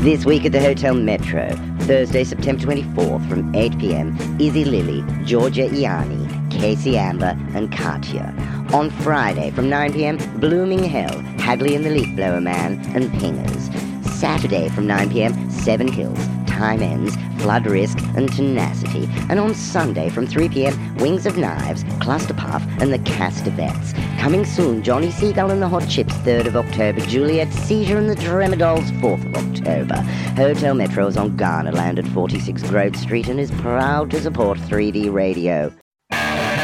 This week at the Hotel Metro, Thursday, September 24th from 8 p.m, Izzy Lily, Georgia Iani, Casey Amber, and Katya. On Friday from 9 p.m, Blooming Hell, Hadley and the Leaf Blower Man, and Pingers. Saturday from 9 p.m, Seven Hills, Time Ends, Flood Risk, and Tenacity. And on Sunday from 3 p.m, Wings of Knives, Cluster Puff, and the Castavets. Coming soon, Johnny Seagull and the Hot Chips, 3rd of October, Juliet Seizure and the Tremadolls, 4th of October. Hotel Metro is on Garnerland at 46 Grove Street and is proud to support 3D Radio.